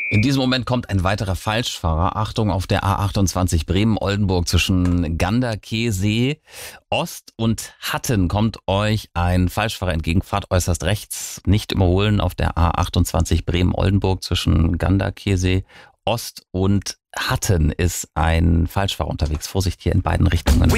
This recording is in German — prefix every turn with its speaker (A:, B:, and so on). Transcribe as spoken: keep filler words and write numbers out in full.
A: In diesem Moment kommt ein weiterer Falschfahrer. Achtung, auf der A achtundzwanzig Bremen-Oldenburg zwischen Ganderkesee Ost und Hatten kommt euch ein Falschfahrer entgegen. Fahrt äußerst rechts, nicht überholen auf der A achtundzwanzig Bremen-Oldenburg zwischen Ganderkesee Ost und Hatten ist ein Falschfahrer unterwegs. Vorsicht hier in beiden Richtungen.